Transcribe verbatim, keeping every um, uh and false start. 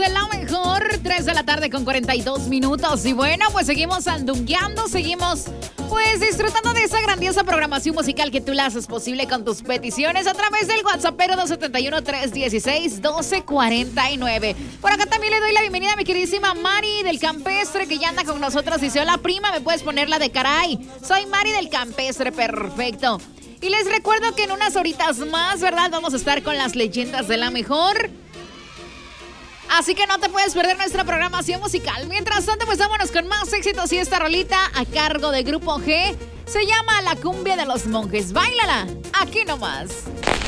de la mejor, tres de la tarde con cuarenta y dos minutos. Y bueno, pues seguimos andungueando, seguimos pues disfrutando de esa grandiosa programación musical que tú la haces posible con tus peticiones a través del WhatsApp dos siete uno, tres uno seis, uno dos cuatro nueve. Por acá también le doy la bienvenida a mi queridísima Mari del Campestre, que ya anda con nosotros. Dice, hola prima, ¿me puedes poner la de caray? Soy Mari del Campestre, perfecto. Y les recuerdo que en unas horitas más, ¿verdad? Vamos a estar con las leyendas de la mejor. Así que no te puedes perder nuestra programación musical. Mientras tanto, pues vámonos con más éxitos y esta rolita a cargo de Grupo G se llama La Cumbia de los Monjes. ¡Báilala! Aquí nomás.